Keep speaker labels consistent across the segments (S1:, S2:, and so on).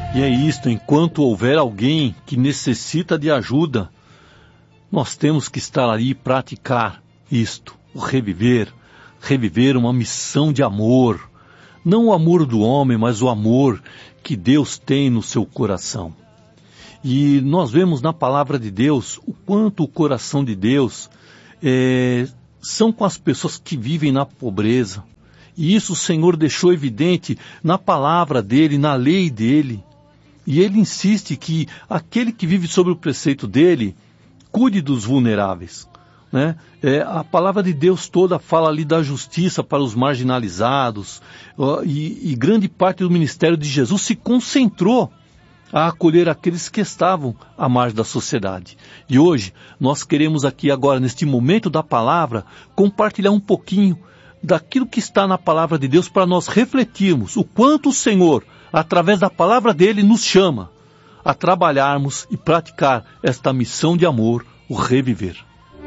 S1: E é isto, enquanto houver alguém que necessita de ajuda, nós temos que estar ali e praticar isto, o reviver uma missão de amor, não o amor do homem, mas o amor que Deus tem no seu coração. E nós vemos na palavra de Deus o quanto o coração de Deus são com as pessoas que vivem na pobreza. E isso o Senhor deixou evidente na palavra dele, na lei dele. E ele insiste que aquele que vive sob o preceito dele, cuide dos vulneráveis. Né? A palavra de Deus toda fala ali da justiça para os marginalizados. E grande parte do ministério de Jesus se concentrou a acolher aqueles que estavam à margem da sociedade. E hoje nós queremos aqui agora, neste momento da palavra, compartilhar um pouquinho daquilo que está na palavra de Deus para nós refletirmos o quanto o Senhor, através da palavra dele, nos chama a trabalharmos e praticar esta missão de amor, o reviver.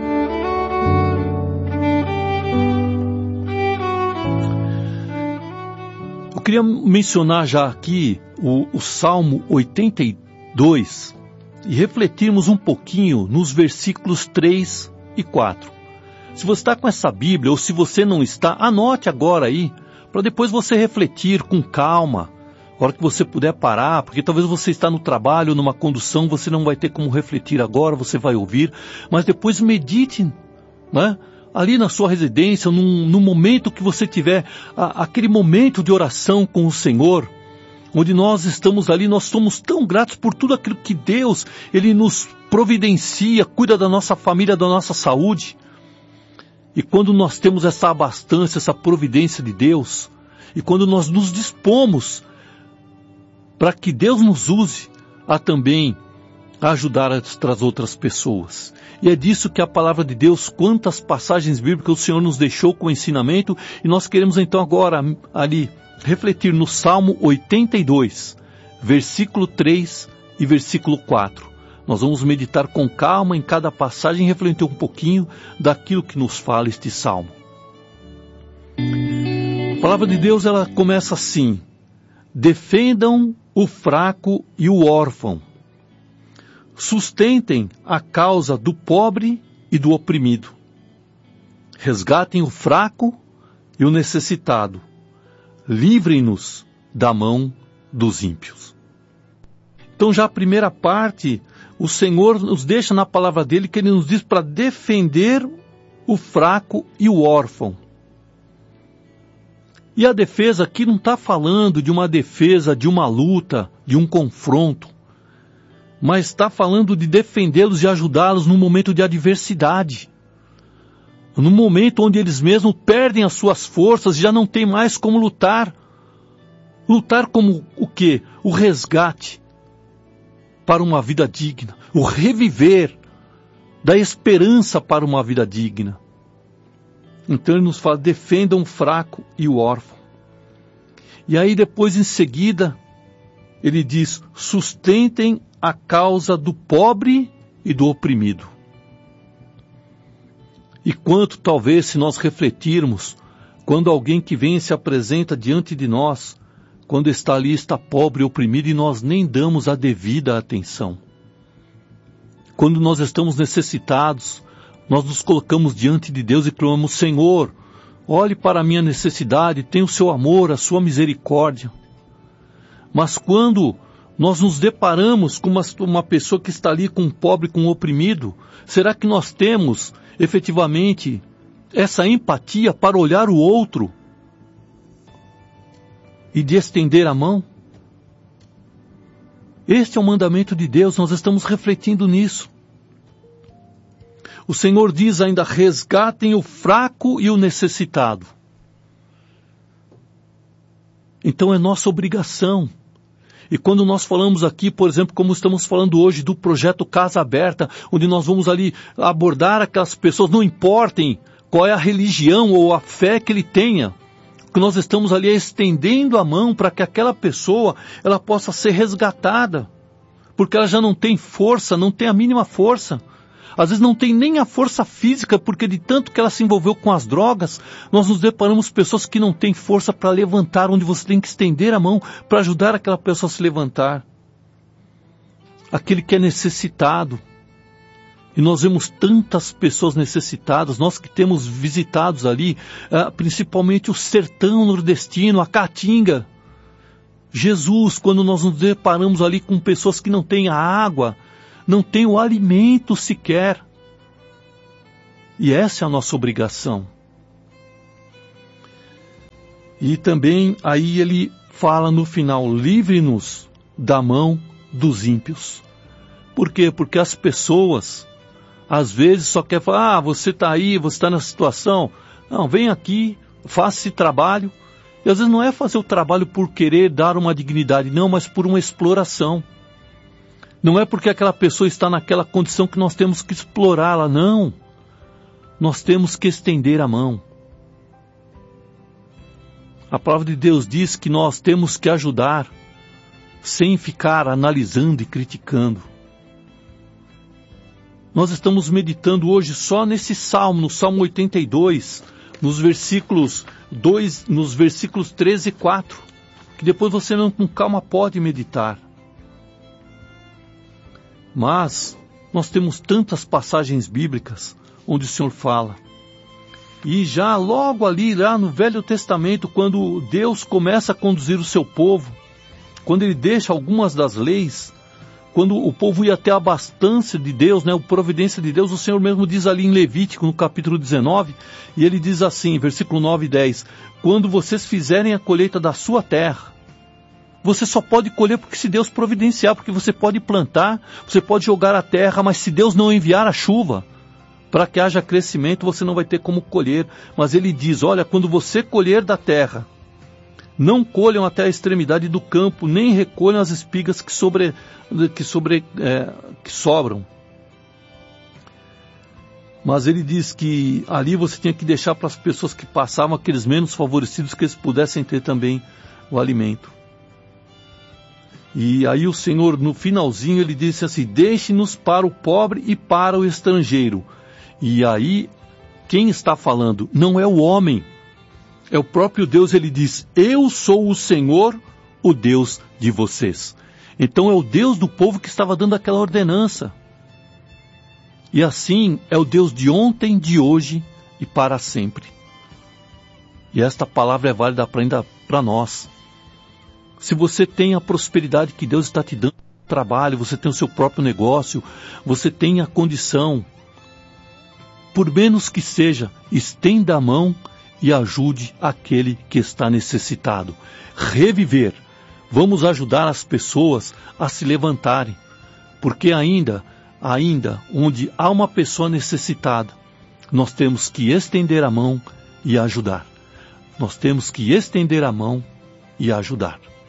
S1: Eu queria mencionar já aqui o Salmo 82 e refletirmos um pouquinho nos versículos 3 e 4. Se você está com essa Bíblia ou se você não está, anote agora aí, para depois você refletir com calma, a hora que você puder parar, porque talvez você está no trabalho, numa condução, você não vai ter como refletir agora, você vai ouvir, mas depois medite, né? Ali na sua residência, num momento que você tiver, aquele momento de oração com o Senhor, onde nós estamos ali, nós somos tão gratos por tudo aquilo que Deus, Ele nos providencia, cuida da nossa família, da nossa saúde. E quando nós temos essa abastança, essa providência de Deus, e quando nós nos dispomos para que Deus nos use a também ajudar as outras pessoas. E é disso que a palavra de Deus, quantas passagens bíblicas o Senhor nos deixou com ensinamento, e nós queremos então agora ali refletir no Salmo 82, versículo 3 e versículo 4. Nós vamos meditar com calma em cada passagem e refletir um pouquinho daquilo que nos fala este Salmo. A palavra de Deus, ela começa assim: defendam o fraco e o órfão, sustentem a causa do pobre e do oprimido, resgatem o fraco e o necessitado, livrem-nos da mão dos ímpios. Então já a primeira parte, o Senhor nos deixa na palavra dele que ele nos diz para defender o fraco e o órfão. E a defesa aqui não está falando de uma defesa, de uma luta, de um confronto, mas está falando de defendê-los e ajudá-los num momento de adversidade. Num momento onde eles mesmos perdem as suas forças e já não tem mais como lutar. Lutar como o quê? O resgate para uma vida digna. O reviver da esperança para uma vida digna. Então ele nos fala, defendam o fraco e o órfão. E aí depois em seguida, ele diz, sustentem a causa do pobre e do oprimido. E quanto talvez se nós refletirmos, quando alguém que vem e se apresenta diante de nós, quando está ali, está pobre e oprimido e nós nem damos a devida atenção. Quando nós estamos necessitados, nós nos colocamos diante de Deus e clamamos, Senhor, olhe para a minha necessidade, tenha o seu amor, a sua misericórdia. Mas quando nós nos deparamos com uma pessoa que está ali com um pobre, com um oprimido, será que nós temos efetivamente essa empatia para olhar o outro e de estender a mão? Este é o mandamento de Deus, nós estamos refletindo nisso. O Senhor diz ainda, resgatem o fraco e o necessitado. Então é nossa obrigação. E quando nós falamos aqui, por exemplo, como estamos falando hoje do projeto Casa Aberta, onde nós vamos ali abordar aquelas pessoas, não importem qual é a religião ou a fé que ele tenha, que nós estamos ali estendendo a mão para que aquela pessoa ela possa ser resgatada, porque ela já não tem força, não tem a mínima força. Às vezes não tem nem a força física, porque de tanto que ela se envolveu com as drogas, nós nos deparamos com pessoas que não têm força para levantar, onde você tem que estender a mão para ajudar aquela pessoa a se levantar. aquele que é necessitado. E nós vemos tantas pessoas necessitadas, nós que temos visitados ali, principalmente o sertão nordestino, a Caatinga. Jesus, quando nós nos deparamos ali com pessoas que não têm a água, não têm o alimento sequer. E essa é a nossa obrigação. E também aí ele fala no final, livre-nos da mão dos ímpios. Por quê? Porque as pessoas, às vezes, só querem falar, você está aí, você está nessa situação. Não, vem aqui, faça esse trabalho. E às vezes não é fazer o trabalho por querer dar uma dignidade, não, mas por uma exploração. Não é porque aquela pessoa está naquela condição que nós temos que explorá-la, não. Nós temos que estender a mão. A palavra de Deus diz que nós temos que ajudar, sem ficar analisando e criticando. Nós estamos meditando hoje só nesse salmo, no Salmo 82, nos versículos 13 e 4, que depois você não com calma pode meditar. Mas nós temos tantas passagens bíblicas onde o Senhor fala. E já logo ali, lá no Velho Testamento, quando Deus começa a conduzir o seu povo, quando ele deixa algumas das leis, quando o povo ia até a abastança de Deus, a providência de Deus, o Senhor mesmo diz ali em Levítico, no capítulo 19, e ele diz assim, versículo 9 e 10, quando vocês fizerem a colheita da sua terra, você só pode colher porque se Deus providenciar, porque você pode plantar, você pode jogar a terra, mas se Deus não enviar a chuva, para que haja crescimento, você não vai ter como colher. Mas ele diz, olha, quando você colher da terra, não colham até a extremidade do campo, nem recolham as espigas que sobram. Mas ele diz que ali você tinha que deixar para as pessoas que passavam, aqueles menos favorecidos, que eles pudessem ter também o alimento. E aí o Senhor, no finalzinho, ele disse assim, deixe-nos para o pobre e para o estrangeiro. E aí, quem está falando não é o homem, é o próprio Deus. Ele diz, eu sou o Senhor, o Deus de vocês. Então é o Deus do povo que estava dando aquela ordenança. E assim é o Deus de ontem, de hoje e para sempre. E esta palavra é válida ainda para nós. Se você tem a prosperidade que Deus está te dando, trabalho, você tem o seu próprio negócio, você tem a condição, por menos que seja, estenda a mão e ajude aquele que está necessitado. Reviver. Vamos ajudar as pessoas a se levantarem. Porque ainda onde há uma pessoa necessitada, nós temos que estender a mão e ajudar. Nós temos que estender a mão e ajudar.